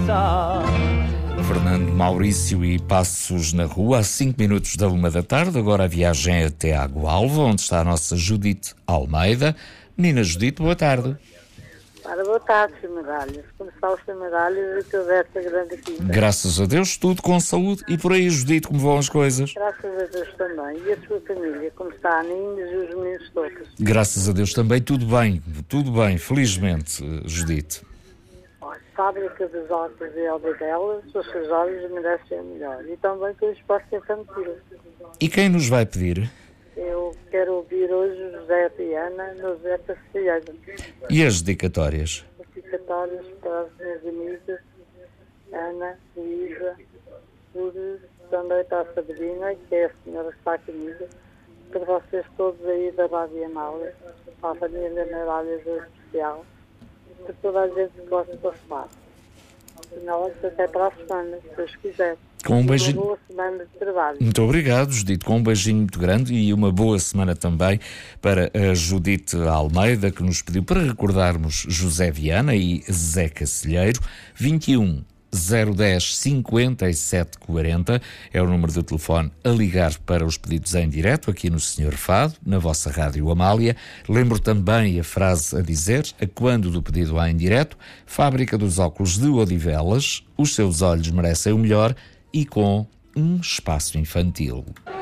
Fernando Maurício e Passos na Rua, a 5 minutos da 1 da tarde. Agora a viagem é até Água-Alva, onde está a nossa Judite Almeida. Menina Judite, boa tarde. Ora, boa tarde, Sr. Medalhas. Como está o Sr. Medalhas e toda esta grande equipe? Graças a Deus, tudo com saúde. E por aí, Judite, como vão as coisas? Graças a Deus também. E a sua família, como está? A Ninhos e os meninos todos? Graças a Deus também, tudo bem, felizmente, Judite. Olha, fábrica dos óculos e Albidelas, os seus olhos merecem o melhor. E também com o espaço infantil. E quem nos vai pedir? Eu quero ouvir hoje o José Viana no José Castelheiro. E as dedicatórias? As dedicatórias para as minhas amigas, Ana, Luísa, Lourdes, também para a Sabrina, que é a senhora que está comigo, para vocês todos aí da Rádio Amália, para a família Medalhas em especial, para toda a gente que gosta de falar. Afinal, até para a semana, se Deus quiser. Com um beijinho. Uma boa semana de trabalho. Muito obrigado, Judite, com um beijinho muito grande e uma boa semana também para a Judite Almeida, que nos pediu para recordarmos José Viana e Zé Cacilheiro. 21 010 57 40 é o número do telefone a ligar para os pedidos em direto aqui no Senhor Fado, na vossa Rádio Amália. Lembro também a frase a dizer, a quando do pedido em direto: Fábrica dos Óculos de Odivelas, os seus olhos merecem o melhor, e com um espaço infantil.